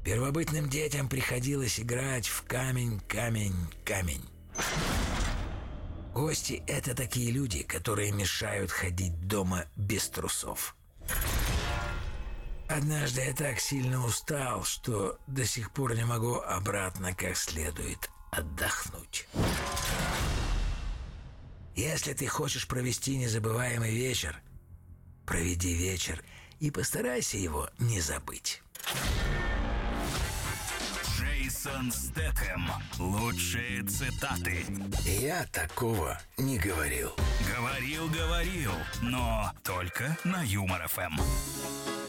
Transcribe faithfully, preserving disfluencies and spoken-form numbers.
Первобытным детям приходилось играть в камень, камень, камень. Гости — это такие люди, которые мешают ходить дома без трусов. Однажды я так сильно устал, что до сих пор не могу обратно как следует отдохнуть. Если ты хочешь провести незабываемый вечер, проведи вечер и постарайся его не забыть. Джейсон Стэтхэм. Лучшие цитаты. Я такого не говорил. Говорил, говорил, но только на Юмор эф эм.